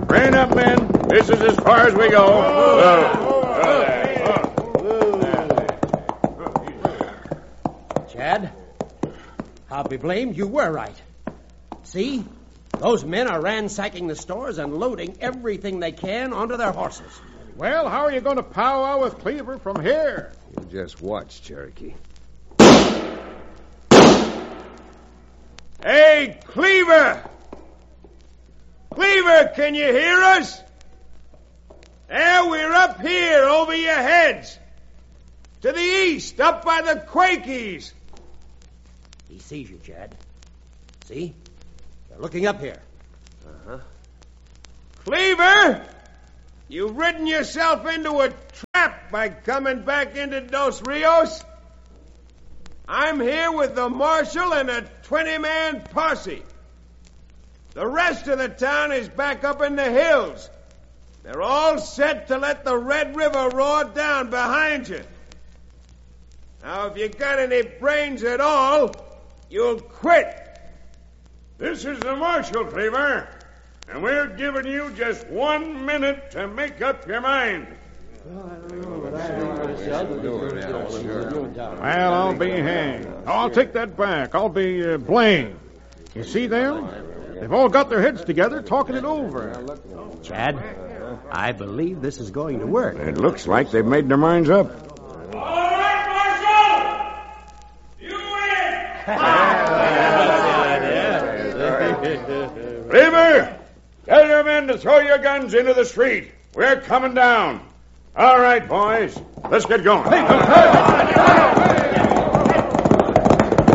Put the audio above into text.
Rein up, men. This is as far as we go. Chad, I'll be blamed. You were right. See? Those men are ransacking the stores and loading everything they can onto their horses. Well, how are you going to powwow with Cleaver from here? You just watch, Cherokee. Hey, Cleaver! Cleaver, can you hear us? We're up here over your heads. To the east, up by the Quakies. He sees you, Chad. See? They're looking up here. Cleaver! You've ridden yourself into a trap by coming back into Dos Rios. I'm here with the marshal and a 20-man posse. The rest of the town is back up in the hills. They're all set to let the Red River roar down behind you. Now, if you got any brains at all, you'll quit. This is the marshal, Cleaver, and we're giving you just 1 minute to make up your mind. Well, I'll be hanged. I'll take that back. I'll be blamed. You see them? They've all got their heads together, talking it over. Chad, I believe this is going to work. It looks like they've made their minds up. All right, Marshal! You win! Cleaver, tell your men to throw your guns into the street. We're coming down. All right, boys, let's get going.